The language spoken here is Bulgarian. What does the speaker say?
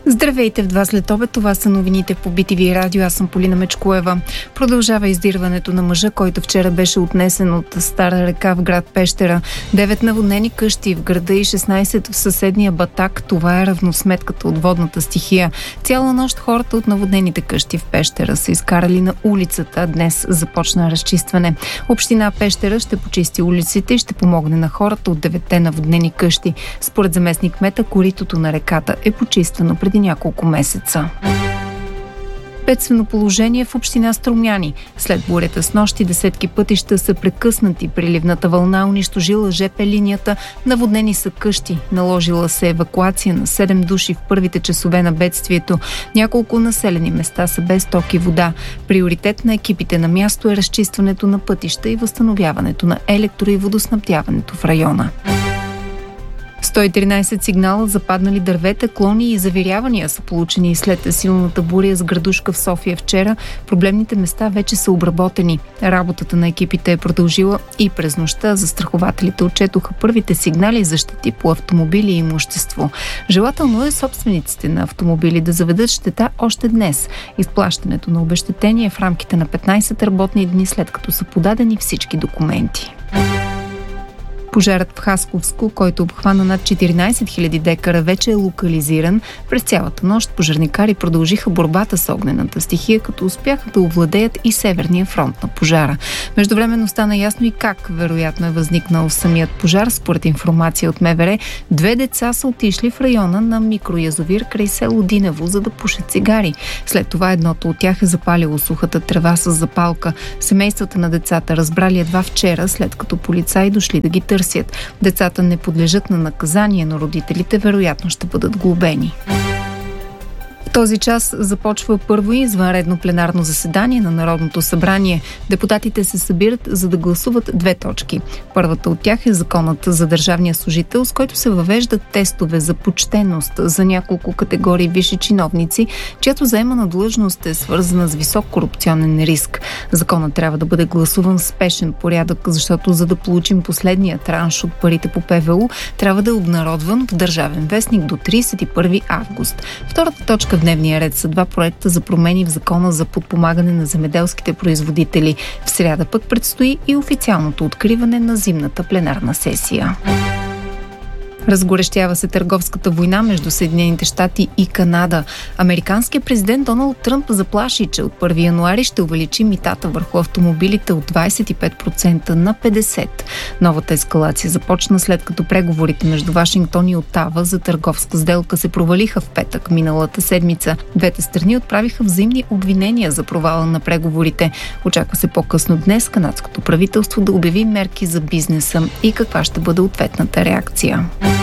Здравейте в 2 след обед. Това са новините по BTV радио. Аз съм Полина Мечкоева. Продължава издирването на мъжа, който вчера беше отнесен от Стара река в град Пещера. 9 наводнени къщи в града и 16 в съседния Батак. Това е равносметката от водната стихия. Цяла нощ хората от наводнените къщи в Пещера са изкарали на улицата. Днес започна разчистване. Община Пещера ще почисти улиците и ще помогне на хората от 9 наводнени къщи. Според заместник кмета, коритото на реката е почиствано преди няколко месеца. Бедствено положение в община Струмяни. След бурята с нощи десетки пътища са прекъснати. Приливната вълна унищожила ЖП линията, наводнени са къщи. Наложила се евакуация на 7 души в първите часове на бедствието. Няколко населени места са без ток и вода. Приоритет на екипите на място е разчистването на пътища и възстановяването на електро- и водоснабдяването в района. 113 сигнала за паднали дървета, клони и завирявания са получени след силната буря с градушка в София вчера. Проблемните места вече са обработени. Работата на екипите е продължила и през нощта. Застрахователите отчетоха първите сигнали за щети по автомобили и имущество. Желателно е собствениците на автомобили да заведат щета още днес. Изплащането на обезщетение е в рамките на 15 работни дни, след като са подадени всички документи. Пожарът в Хасковско, който обхвана над 14 000 декара, вече е локализиран. През цялата нощ пожарникари продължиха борбата с огнената стихия, като успяха да овладеят и северния фронт на пожара. Междувременно стана ясно и как вероятно е възникнал самият пожар. Според информация от МВР, 2 деца са отишли в района на микроязовир край село Динево, за да пушат цигари. След това едното от тях е запалило сухата трева с запалка. Семействата на децата разбрали едва вчера, след като полицаи дошли да ги търсят. Децата не подлежат на наказание, но родителите вероятно ще бъдат глобени. В този час започва първо и извънредно пленарно заседание на Народното събрание. Депутатите се събират, за да гласуват 2 точки. Първата от тях е законът за държавния служител, с който се въвеждат тестове за почтеност за няколко категории висши чиновници, чиято заемана длъжност е свързана с висок корупционен риск. Законът трябва да бъде гласуван в спешен порядък, защото за да получим последния транш от парите по ПВУ, трябва да е обнародван в Държавен вестник до 31 август. Втората точка в дневния ред са 2 проекта за промени в закона за подпомагане на земеделските производители. В сряда пък предстои и официалното откриване на зимната пленарна сесия. Разгорещява се търговската война между Съединените щати и Канада. Американският президент Доналд Тръмп заплаши, че от 1 януари ще увеличи митата върху автомобилите от 25% на 50%. Новата ескалация започна след като преговорите между Вашингтон и Отава за търговска сделка се провалиха в петък миналата седмица. Двете страни отправиха взаимни обвинения за провала на преговорите. Очаква се по-късно днес канадското правителство да обяви мерки за бизнеса и каква ще бъде ответната реакция.